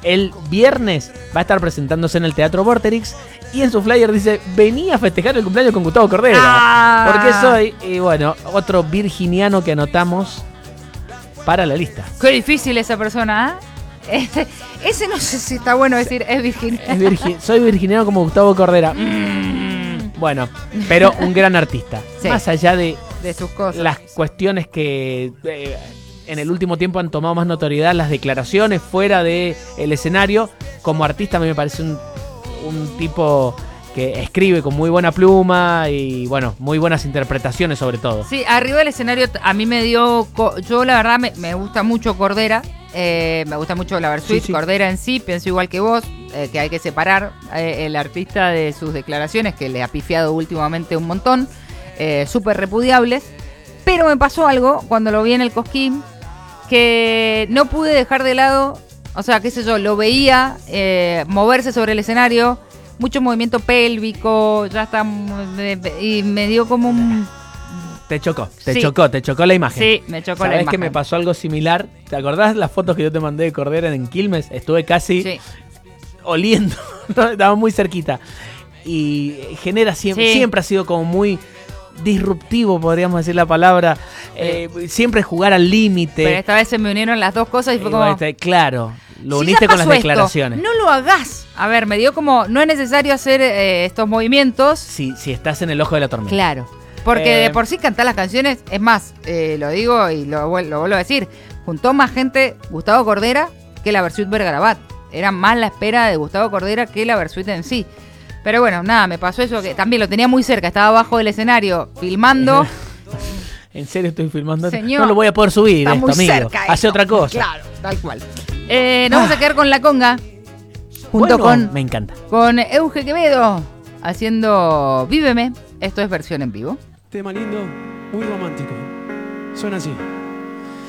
el viernes va a estar presentándose en el Teatro Vorterix y en su flyer dice: vení a festejar el cumpleaños con Gustavo Cordera. Porque soy, y bueno, otro virginiano que anotamos para la lista. Qué difícil esa persona, ¿eh? Ese no sé si está bueno decir, es virginiano. Soy virginiano como Gustavo Cordera. Bueno, pero un gran artista. Sí. Más allá de sus cosas. las cuestiones que en el último tiempo han tomado más notoriedad, las declaraciones fuera del escenario, como artista a mí me parece un tipo que escribe con muy buena pluma y bueno, muy buenas interpretaciones sobre todo. Sí, arriba del escenario a mí me dio... Yo la verdad me gusta mucho Cordera, me gusta mucho la Versuit, sí. Cordera en sí, pienso igual que vos, que hay que separar el artista de sus declaraciones, que le ha pifiado últimamente un montón, súper repudiables, pero me pasó algo cuando lo vi en el Cosquín, que no pude dejar de lado, o sea, qué sé yo, lo veía moverse sobre el escenario, mucho movimiento pélvico, ya está, y me dio como un... Te chocó la imagen. Sí, me chocó la imagen. ¿Sabés que me pasó algo similar? ¿Te acordás las fotos que yo te mandé de Cordera en Quilmes? Estuve casi oliendo, estaba muy cerquita. Y genera siempre ha sido como muy disruptivo, podríamos decir la palabra. Siempre jugar al límite. Pero esta vez se me unieron las dos cosas y fue como... Claro, lo uniste con las declaraciones. No lo hagas. A ver, me dio como... No es necesario hacer estos movimientos. Si estás en el ojo de la tormenta. Claro. Porque de por sí cantar las canciones, es más, lo digo y lo vuelvo a decir, juntó más gente Gustavo Cordera que la Versuit Vergarabat. Era más la espera de Gustavo Cordera que la Versuit en sí. Pero bueno, nada, me pasó eso, que también lo tenía muy cerca, estaba abajo del escenario filmando. ¿En serio estoy filmando? Señor, no lo voy a poder subir está esto, muy amigo. cerca Hace otra cosa. Claro, tal cual. Nos vamos a quedar con La Conga, junto me encanta. Con Euge Quevedo, haciendo Víveme. Esto es versión en vivo. Tema lindo, muy romántico. Suena así.